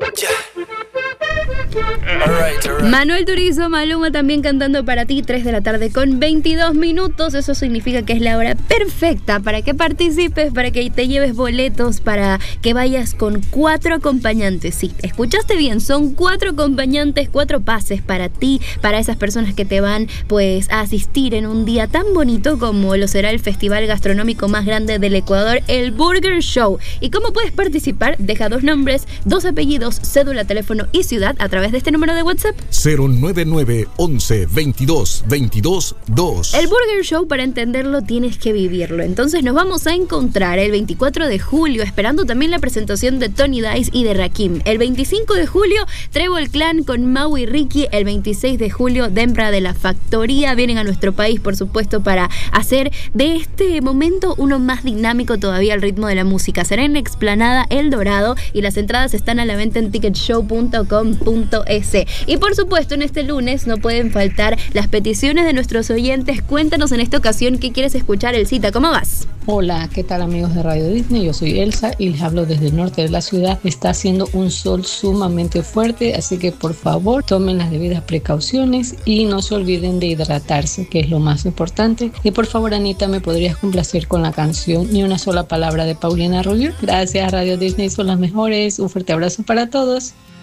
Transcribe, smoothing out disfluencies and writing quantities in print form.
Manuel Turizo, Maluma también cantando para ti, 3 de la tarde con 22 minutos. Eso significa que es la hora perfecta para que participes, para que te lleves boletos, para que vayas con 4 acompañantes. Sí, escuchaste bien, son 4 acompañantes, 4 pases para ti, para esas personas que te van pues a asistir en un día tan bonito como lo será el festival gastronómico más grande del Ecuador, el Burger Show. ¿Y cómo puedes participar? Deja 2 nombres, 2 apellidos, cédula, teléfono y ciudad a través de este número de WhatsApp 099 11 22 22 2. El Burger Show, para entenderlo, tienes que vivirlo. Entonces nos vamos a encontrar el 24 de julio, esperando también la presentación de Tony Dice y de Rakim. El 25 de julio, Trébol Clan con Mau y Ricky. El 26 de julio, Dembra de la Factoría. Vienen a nuestro país, por supuesto, para hacer de este momento uno más dinámico todavía al ritmo de la música. Será en Explanada El Dorado y las entradas están a la venta en ticketshow.com.es. Y por supuesto, en este lunes no pueden faltar las peticiones de nuestros oyentes. Cuéntanos en esta ocasión qué quieres escuchar, Elcita. ¿Cómo vas? Hola, ¿qué tal amigos de Radio Disney? Yo soy Elsa y les hablo desde el norte de la ciudad. Está haciendo un sol sumamente fuerte, así que por favor tomen las debidas precauciones y no se olviden de hidratarse, que es lo más importante. Y por favor, Anita, ¿me podrías complacer con la canción Ni una sola palabra de Paulina Rubio? Gracias, Radio Disney, son las mejores. Un fuerte abrazo para todos.